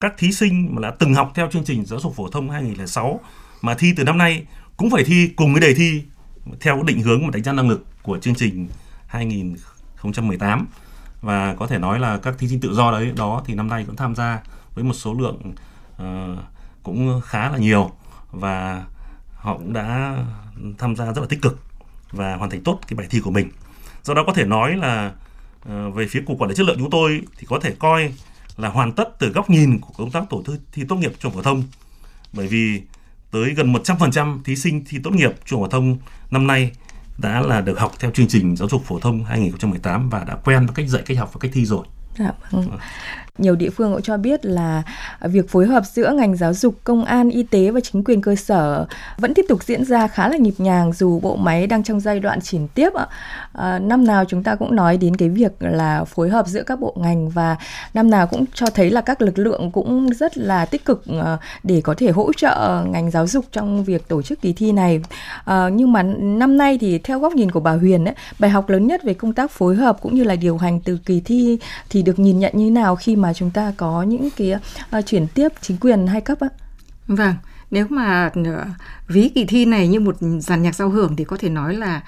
các thí sinh mà đã từng học theo chương trình giáo dục phổ thông 2006 mà thi từ năm nay cũng phải thi cùng cái đề thi theo định hướng mà đánh giá năng lực của chương trình 2018. Và có thể nói là các thí sinh tự do đó thì năm nay cũng tham gia với một số lượng cũng khá là nhiều, và họ cũng đã tham gia rất là tích cực và hoàn thành tốt cái bài thi của mình. Do đó có thể nói là về phía Cục Quản lý Chất lượng chúng tôi thì có thể coi là hoàn tất từ góc nhìn của công tác tổ thi tốt nghiệp trung học phổ thông, bởi vì tới gần 100% thí sinh thi tốt nghiệp trung học phổ thông năm nay đã là được học theo chương trình giáo dục phổ thông 2018 và đã quen với cách dạy, cách học và cách thi rồi. Dạ, nhiều địa phương cũng cho biết là việc phối hợp giữa ngành giáo dục, công an, y tế và chính quyền cơ sở vẫn tiếp tục diễn ra khá là nhịp nhàng dù bộ máy đang trong giai đoạn chuyển tiếp. Năm nào chúng ta cũng nói đến cái việc là phối hợp giữa các bộ ngành, và năm nào cũng cho thấy là các lực lượng cũng rất là tích cực để có thể hỗ trợ ngành giáo dục trong việc tổ chức kỳ thi này. Nhưng mà năm nay thì theo góc nhìn của bà Huyền ấy, bài học lớn nhất về công tác phối hợp cũng như là điều hành từ kỳ thi thì được nhìn nhận như thế nào khi mà chúng ta có những cái chuyển tiếp chính quyền hai cấp á? Vâng, nếu mà ví kỳ thi này như một dàn nhạc giao hưởng thì có thể nói là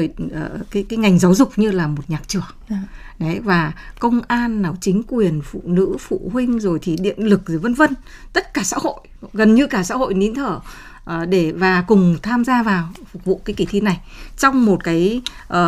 cái ngành giáo dục như là một nhạc trưởng. Đấy, và công an nào, chính quyền, phụ nữ, phụ huynh, rồi thì điện lực, rồi vân vân, tất cả xã hội, gần như cả xã hội nín thở để và cùng tham gia vào phục vụ cái kỳ thi này trong một cái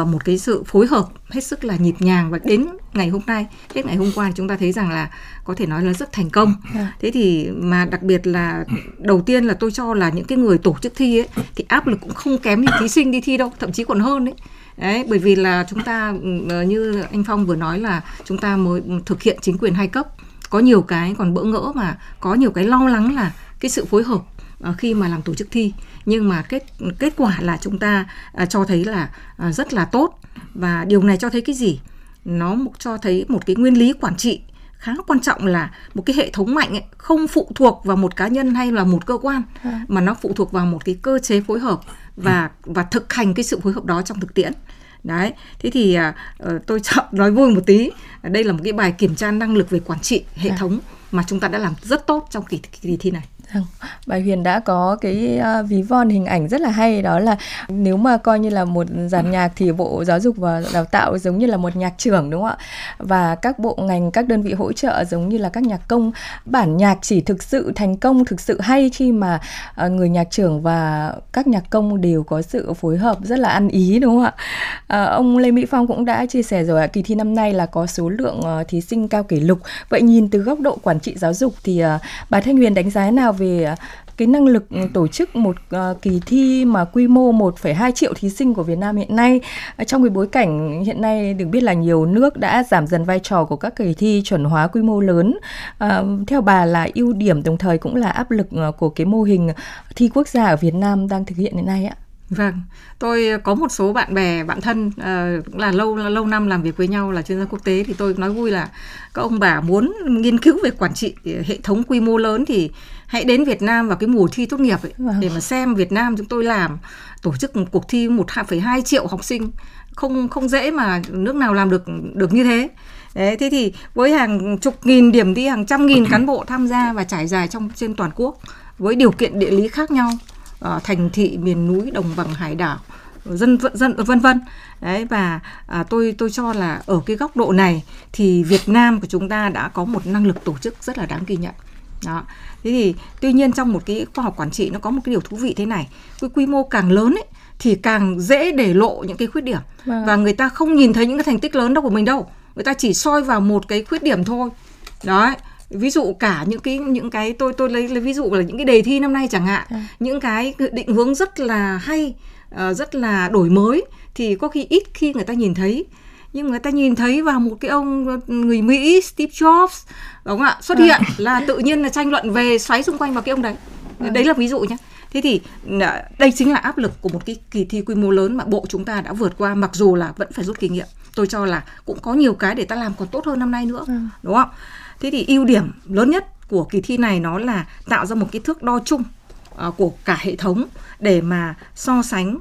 sự phối hợp hết sức là nhịp nhàng. Và đến ngày hôm nay, hết ngày hôm qua chúng ta thấy rằng là có thể nói là rất thành công. Thế thì mà đặc biệt là đầu tiên là tôi cho là những cái người tổ chức thi ấy, thì áp lực cũng không kém như thí sinh đi thi đâu, thậm chí còn hơn đấy. Đấy, bởi vì là chúng ta như anh Phong vừa nói là chúng ta mới thực hiện chính quyền hai cấp, có nhiều cái còn bỡ ngỡ và có nhiều cái lo lắng là cái sự phối hợp khi mà làm tổ chức thi, nhưng mà kết quả là chúng ta cho thấy là rất là tốt. Và điều này cho thấy cái gì? Nó cho thấy một cái nguyên lý quản trị khá quan trọng là một cái hệ thống mạnh ấy, không phụ thuộc vào một cá nhân hay là một cơ quan, mà nó phụ thuộc vào một cái cơ chế phối hợp và thực hành cái sự phối hợp đó trong thực tiễn. Đấy, thế thì tôi nói vui một tí, đây là một cái bài kiểm tra năng lực về quản trị hệ thống mà chúng ta đã làm rất tốt trong kỳ thi này. Bà Huyền đã có cái ví von hình ảnh rất là hay, đó là nếu mà coi như là một dàn nhạc thì Bộ Giáo dục và Đào tạo giống như là một nhạc trưởng, đúng không ạ? Và các bộ ngành, các đơn vị hỗ trợ giống như là các nhạc công. Bản nhạc chỉ thực sự thành công, thực sự hay khi mà người nhạc trưởng và các nhạc công đều có sự phối hợp rất là ăn ý, đúng không ạ? Ông Lê Mỹ Phong cũng đã chia sẻ rồi, kỳ thi năm nay là có số lượng thí sinh cao kỷ lục. Vậy nhìn từ góc độ quản trị giáo dục thì bà Thanh Huyền đánh giá nào về cái năng lực tổ chức một kỳ thi mà quy mô 1,2 triệu thí sinh của Việt Nam hiện nay, trong cái bối cảnh hiện nay được biết là nhiều nước đã giảm dần vai trò của các kỳ thi chuẩn hóa quy mô lớn. Theo bà là ưu điểm đồng thời cũng là áp lực của cái mô hình thi quốc gia ở Việt Nam đang thực hiện hiện nay ạ? Vâng, tôi có một số bạn bè, bạn thân là lâu năm làm việc với nhau là chuyên gia quốc tế, thì tôi nói vui là các ông bà muốn nghiên cứu về quản trị hệ thống quy mô lớn thì hãy đến Việt Nam vào cái mùa thi tốt nghiệp ấy, để mà xem Việt Nam chúng tôi tổ chức một cuộc thi 1,2 triệu học sinh, không dễ mà nước nào làm được như thế. Đấy, thế thì với hàng chục nghìn điểm thi, hàng trăm nghìn cán bộ tham gia và trải dài trên toàn quốc với điều kiện địa lý khác nhau, thành thị, miền núi, đồng bằng, hải đảo, dân vân vân. Đấy, và tôi cho là ở cái góc độ này thì Việt Nam của chúng ta đã có một năng lực tổ chức rất là đáng ghi nhận. Đó. Thế thì tuy nhiên trong một cái khoa học quản trị nó có một cái điều thú vị thế này, cái quy mô càng lớn ấy thì càng dễ để lộ những cái khuyết điểm, và người ta không nhìn thấy những cái thành tích lớn đâu của mình đâu, người ta chỉ soi vào một cái khuyết điểm thôi. Đấy. Ví dụ cả những cái tôi lấy ví dụ là những cái đề thi năm nay chẳng hạn, những cái định hướng rất là hay, rất là đổi mới thì có khi ít khi người ta nhìn thấy, nhưng người ta nhìn thấy vào một cái ông người Mỹ Steve Jobs, đúng không ạ, xuất hiện là tự nhiên là tranh luận về xoáy xung quanh vào cái ông đấy. Đấy là ví dụ nhé. Thế thì đây chính là áp lực của một cái kỳ thi quy mô lớn mà bộ chúng ta đã vượt qua, mặc dù là vẫn phải rút kinh nghiệm. Tôi cho là cũng có nhiều cái để ta làm còn tốt hơn năm nay nữa, đúng không? Thế thì ưu điểm lớn nhất của kỳ thi này nó là tạo ra một cái thước đo chung của cả hệ thống để mà so sánh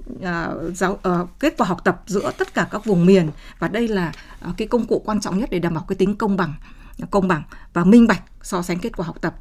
kết quả học tập giữa tất cả các vùng miền, và đây là cái công cụ quan trọng nhất để đảm bảo cái tính công bằng công bằng và minh bạch so sánh kết quả học tập